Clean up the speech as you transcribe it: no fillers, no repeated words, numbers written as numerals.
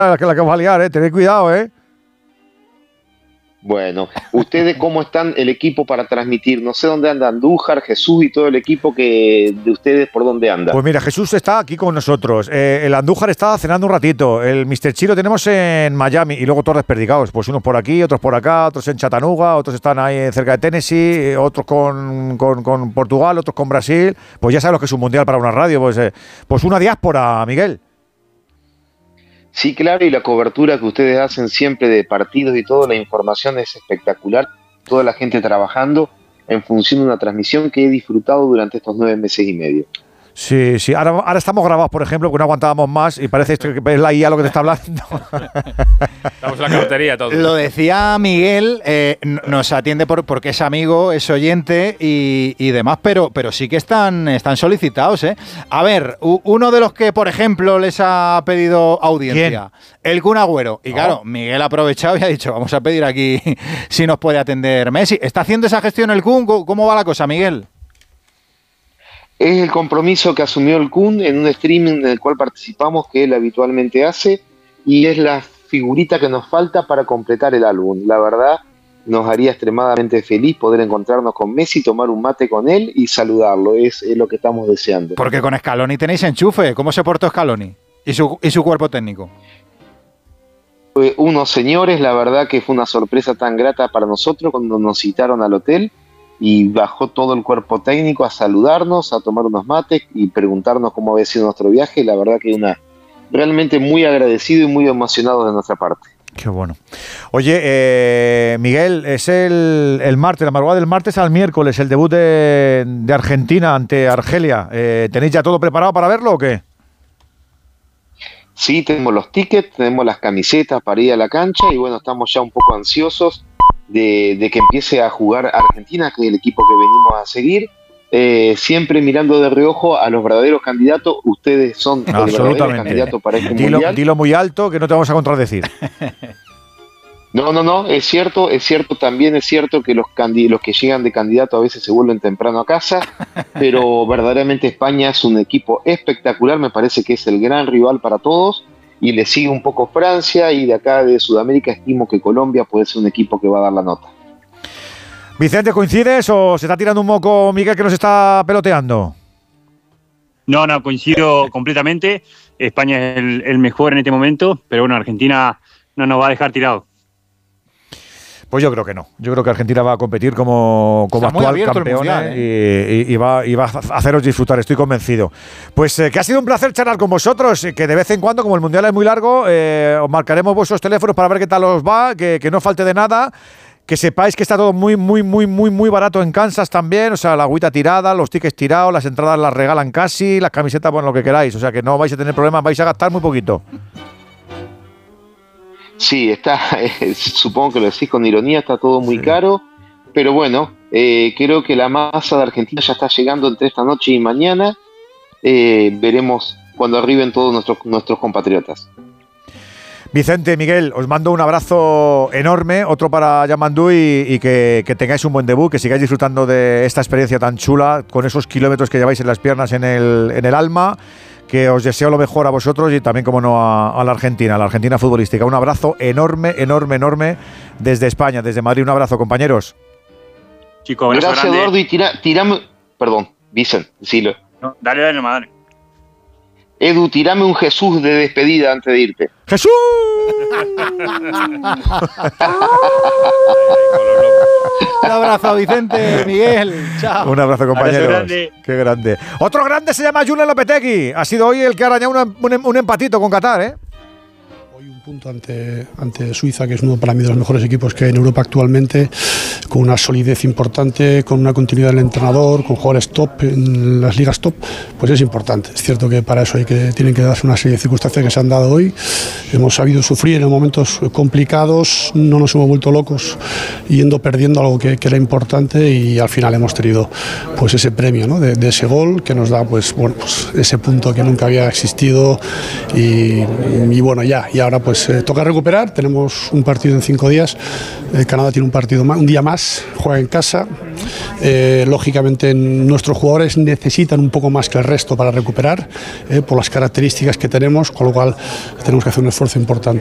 la que va a liar, tened cuidado, Bueno, ¿ustedes cómo están el equipo para transmitir? No sé dónde anda Andújar, Jesús y todo el equipo de ustedes, ¿por dónde anda? Pues mira, Jesús está aquí con nosotros. El Andújar está cenando un ratito. El Mr. Chiro tenemos en Miami y luego todos desperdigados. Pues unos por aquí, otros por acá, otros en Chattanooga, otros están ahí cerca de Tennessee, otros con Portugal, otros con Brasil. Pues ya sabes lo que es un mundial para una radio. Pues una diáspora, Miguel. Sí, claro, y la cobertura que ustedes hacen siempre de partidos y todo, la información es espectacular. Toda la gente trabajando en función de una transmisión que he disfrutado durante estos 9 meses y medio. Sí, sí. Ahora estamos grabados, por ejemplo, porque no aguantábamos más y parece que es la IA lo que te está hablando. Estamos en la cartería todos. Lo decía Miguel, nos atiende porque es amigo, es oyente y demás, pero sí que están solicitados, ¿eh? A ver, uno de los que, por ejemplo, les ha pedido audiencia, el Kun Agüero. Y claro, Miguel ha aprovechado y ha dicho, vamos a pedir aquí si nos puede atender Messi. ¿Está haciendo esa gestión el Kun? ¿Cómo va la cosa, Miguel? Es el compromiso que asumió el Kun en un streaming en el cual participamos, que él habitualmente hace, y es la figurita que nos falta para completar el álbum. La verdad, nos haría extremadamente feliz poder encontrarnos con Messi, tomar un mate con él y saludarlo. Es lo que estamos deseando. Porque con Scaloni tenéis enchufe. ¿Cómo se portó Scaloni y su cuerpo técnico? Unos señores, la verdad que fue una sorpresa tan grata para nosotros cuando nos citaron al hotel. Y bajó todo el cuerpo técnico a saludarnos, a tomar unos mates y preguntarnos cómo había sido nuestro viaje. La verdad que realmente muy agradecido y muy emocionado de nuestra parte. Qué bueno. Oye, Miguel, es el martes, la madrugada del martes al miércoles, el debut de Argentina ante Argelia. ¿Tenéis ya todo preparado para verlo o qué? Sí, tenemos los tickets, tenemos las camisetas para ir a la cancha y bueno, estamos ya un poco ansiosos de que empiece a jugar Argentina, que es el equipo que venimos a seguir, siempre mirando de reojo a los verdaderos candidatos. Ustedes son el verdadero candidato para este mundial. Dilo muy alto, que no te vamos a contradecir. No, es cierto, también es cierto que los que llegan de candidato a veces se vuelven temprano a casa, pero verdaderamente España es un equipo espectacular, me parece que es el gran rival para todos. Y le sigue un poco Francia, y de acá de Sudamérica estimo que Colombia puede ser un equipo que va a dar la nota. Vicente, ¿coincides o se está tirando un moco Miguel que nos está peloteando? No, coincido completamente. España es el mejor en este momento, pero bueno, Argentina no nos va a dejar tirados. Pues yo creo que no. Yo creo que Argentina va a competir como actual campeón y va a haceros disfrutar, estoy convencido. Pues que ha sido un placer charlar con vosotros, que de vez en cuando, como el Mundial es muy largo, os marcaremos vuestros teléfonos para ver qué tal os va, que no falte de nada, que sepáis que está todo muy barato en Kansas también, o sea, la agüita tirada, los tickets tirados, las entradas las regalan casi, las camisetas, bueno, lo que queráis, o sea, que no vais a tener problemas, vais a gastar muy poquito. Sí, supongo que lo decís con ironía, está todo muy caro, pero bueno, creo que la masa de Argentina ya está llegando entre esta noche y mañana. Veremos cuando arriben todos nuestros compatriotas. Vicente, Miguel, os mando un abrazo enorme, otro para Yamandú y que tengáis un buen debut, que sigáis disfrutando de esta experiencia tan chula, con esos kilómetros que lleváis en las piernas, en el alma. Que os deseo lo mejor a vosotros y también, como no, a la Argentina futbolística. Un abrazo enorme desde España, desde Madrid. Un abrazo, compañeros. Chicos, abrazo gracias, grande. Eduardo, y tirame... Perdón, Vicente, decilo. No, dale nomás, dale. Edu, tirame un Jesús de despedida antes de irte. ¡Jesús! Un abrazo, Vicente, Miguel. Chao. Un abrazo, compañeros. Grande. Qué grande. Otro grande se llama Julen Lopetegui. Ha sido hoy el que ha arañado un empatito con Qatar, ¿eh? Punto ante Suiza, que es uno para mí de los mejores equipos que hay en Europa actualmente, con una solidez importante, con una continuidad del entrenador, con jugadores top en las ligas top, pues es importante. Es cierto que para eso tienen que darse una serie de circunstancias que se han dado hoy. Hemos sabido sufrir en momentos complicados, no nos hemos vuelto locos yendo perdiendo algo que era importante, y al final hemos tenido pues ese premio, ¿no? de ese gol que nos da pues ese punto que nunca había existido, y bueno, y ahora pues pues toca recuperar. Tenemos un partido en 5 días. Canadá tiene un día más, juega en casa. Lógicamente nuestros jugadores necesitan un poco más que el resto para recuperar, por las características que tenemos, con lo cual tenemos que hacer un esfuerzo importante.